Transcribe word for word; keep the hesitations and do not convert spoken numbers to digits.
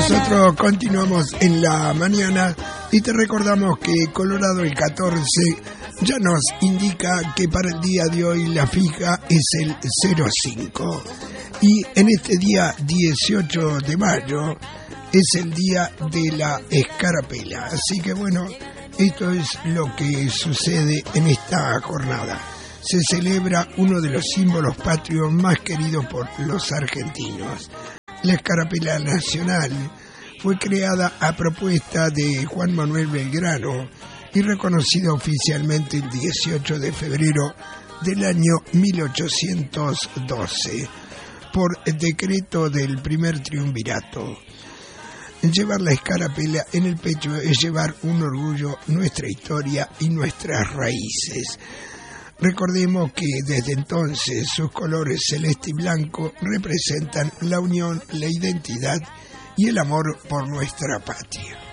Nosotros continuamos en la mañana y te recordamos que Colorado el catorce ya nos indica que para el día de hoy la fija es el cero cinco y en este día dieciocho de mayo es el día de la escarapela. Así que bueno, esto es lo que sucede en esta jornada. Se celebra uno de los símbolos patrios más queridos por los argentinos. La escarapela nacional fue creada a propuesta de Juan Manuel Belgrano y reconocida oficialmente el dieciocho de febrero del año mil ochocientos doce por decreto del primer triunvirato. Llevar la escarapela en el pecho es llevar un orgullo, nuestra historia y nuestras raíces. Recordemos que desde entonces sus colores celeste y blanco representan la unión, la identidad y el amor por nuestra patria.